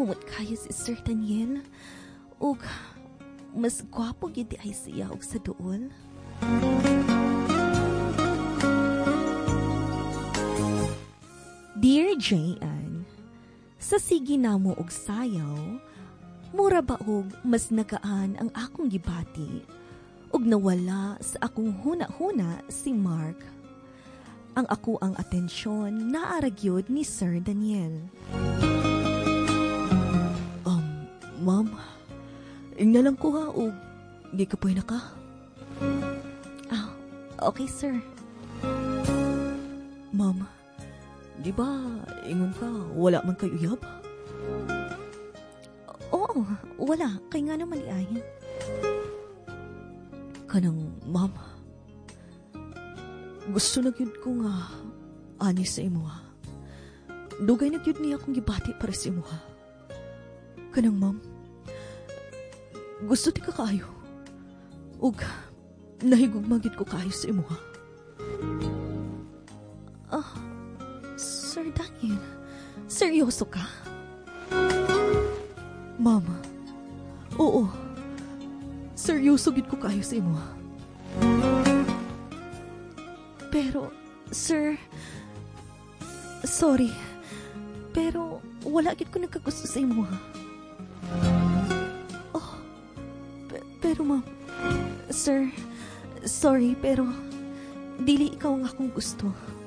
humot kayo si Sir Daniel. Ug mas gwapo gid ay siya og sa duol. Dear J.N., sa sige namo og sayaw, mura ba og mas nagaan ang akong gibati ug nawala sa akong huna-huna si Mark. Ang ako ang atensyon naaragyod ni Sir Daniel. Ma'am, ingna lang ko ha o di ka pwede na ka? Okay sir. Ma'am, di ba ingon ka wala man kayo uyab? Oo, wala. Kay nga naman ay. Kanang, ma'am, gusto na gyud ko nga ani sa imo ha. Dugay na gyud niya akong gibati para sa imo ha. Kanang, ma'am, gusto ti ka kaayo. Ug nahigugma gyud ko kaayo sa imo ha. Sir Daniel, seryoso ka? Mama, oo. Seryoso gid ko kaayo sa imo ha. Pero, sir, sorry. Pero, wala gid ko nagkagusto sa imo ha. Pero ma'am, sir, sorry pero dili ikaw ang akong gusto.